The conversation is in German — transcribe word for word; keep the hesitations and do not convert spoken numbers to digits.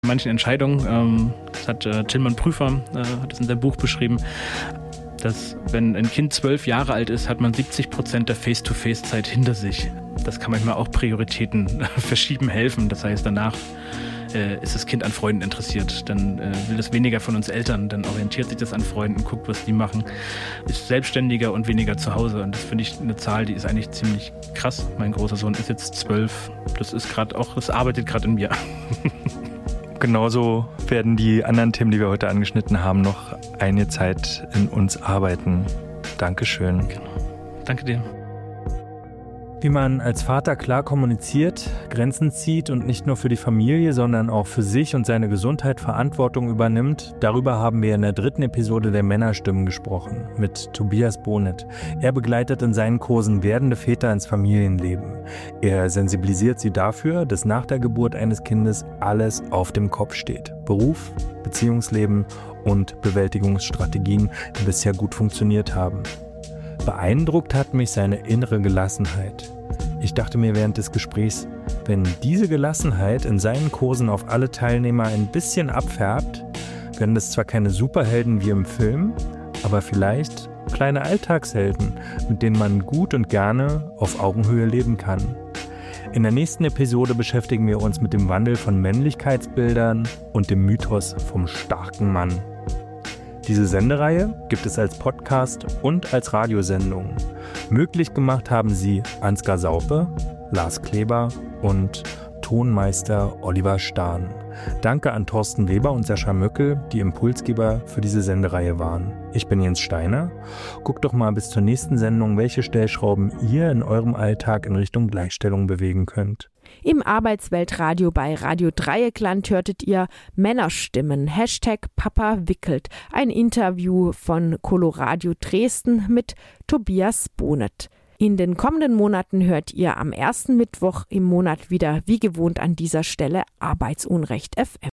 Manchen Entscheidungen, ähm, das hat äh, Tilman Prüfer, äh, hat das in seinem Buch beschrieben, dass wenn ein Kind zwölf Jahre alt ist, hat man siebzig Prozent der Face-to-Face-Zeit hinter sich. Das kann manchmal auch Prioritäten verschieben helfen. Das heißt, danach äh, ist das Kind an Freunden interessiert. Dann äh, will es weniger von uns Eltern, dann orientiert sich das an Freunden, guckt, was die machen, ist selbstständiger und weniger zu Hause. Und das finde ich eine Zahl, die ist eigentlich ziemlich krass. Mein großer Sohn ist jetzt zwölf. Das ist gerade auch, das arbeitet gerade in mir. Genauso werden die anderen Themen, die wir heute angeschnitten haben, noch einige Zeit in uns arbeiten. Dankeschön. Genau. Danke dir. Wie man als Vater klar kommuniziert, Grenzen zieht und nicht nur für die Familie, sondern auch für sich und seine Gesundheit Verantwortung übernimmt, darüber haben wir in der dritten Episode der Männerstimmen gesprochen, mit Tobias Bonet. Er begleitet in seinen Kursen werdende Väter ins Familienleben. Er sensibilisiert sie dafür, dass nach der Geburt eines Kindes alles auf dem Kopf steht. Beruf, Beziehungsleben und Bewältigungsstrategien, die bisher gut funktioniert haben. Beeindruckt hat mich seine innere Gelassenheit. Ich dachte mir während des Gesprächs, wenn diese Gelassenheit in seinen Kursen auf alle Teilnehmer ein bisschen abfärbt, werden das zwar keine Superhelden wie im Film, aber vielleicht kleine Alltagshelden, mit denen man gut und gerne auf Augenhöhe leben kann. In der nächsten Episode beschäftigen wir uns mit dem Wandel von Männlichkeitsbildern und dem Mythos vom starken Mann. Diese Sendereihe gibt es als Podcast und als Radiosendung. Möglich gemacht haben sie Ansgar Saupe, Lars Kleber und Tonmeister Oliver Stahn. Danke an Thorsten Weber und Sascha Möckel, die Impulsgeber für diese Sendereihe waren. Ich bin Jens Steiner. Guckt doch mal bis zur nächsten Sendung, welche Stellschrauben ihr in eurem Alltag in Richtung Gleichstellung bewegen könnt. Im Arbeitsweltradio bei Radio Dreieckland hörtet ihr Männerstimmen, Hashtag Papa wickelt. Ein Interview von Coloradio Dresden mit Tobias Bonet. In den kommenden Monaten hört ihr am ersten Mittwoch im Monat wieder wie gewohnt an dieser Stelle Arbeitsunrecht F M.